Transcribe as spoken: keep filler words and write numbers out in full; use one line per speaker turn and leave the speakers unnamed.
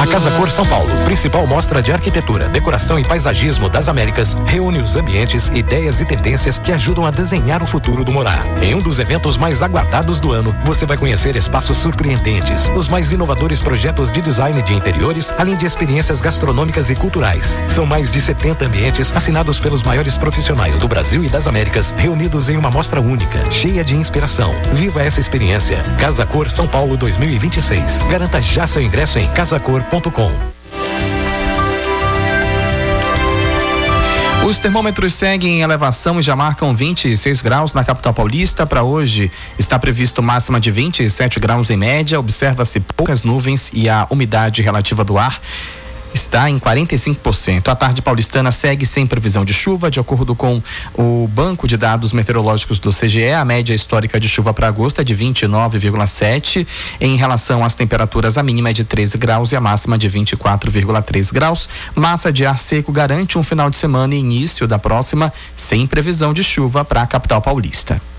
A Casa Cor São Paulo, principal mostra de arquitetura, decoração e paisagismo das Américas, reúne os ambientes, ideias e tendências que ajudam a desenhar o futuro do morar. Em um dos eventos mais aguardados do ano, você vai conhecer espaços surpreendentes, os mais inovadores projetos de design de interiores, além de experiências gastronômicas e culturais. São mais de setenta ambientes assinados pelos maiores profissionais do Brasil e das Américas, reunidos em uma mostra única, cheia de inspiração. Viva essa experiência. Casa Cor São Paulo dois mil e vinte e seis. Garanta já seu ingresso em casacor ponto com.
Os termômetros seguem em elevação e já marcam vinte e seis graus na capital paulista. Para hoje está previsto máxima de vinte e sete graus em média. Observa-se poucas nuvens e a umidade relativa do ar está em quarenta e cinco por cento. A tarde paulistana segue sem previsão de chuva. De acordo com o banco de dados meteorológicos do C G E, a média histórica de chuva para agosto é de vinte e nove vírgula sete. Em relação às temperaturas, a mínima é de treze graus e a máxima de vinte e quatro vírgula três graus. Massa de ar seco garante um final de semana e início da próxima sem previsão de chuva para a capital paulista.